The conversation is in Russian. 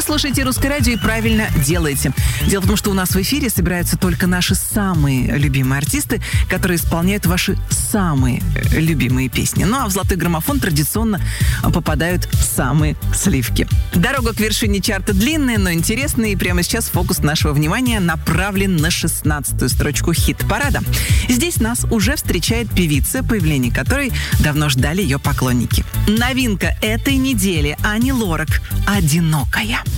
слушаете «Русское радио» и правильно делаете. Дело в том, что у нас в эфире собираются только наши самые любимые артисты, которые исполняют ваши самые любимые песни. Ну а в «Золотой граммофон» традиционно попадают самые сливки. Дорога к вершине чарта длинная, но интересная, и прямо сейчас фокус нашего внимания направлен на 16-ю строчку хит-парада. Здесь нас уже встречает певица, появление которой давно ждали ее поклонники. Новинка этой недели — Ани Лорак «Одинокая».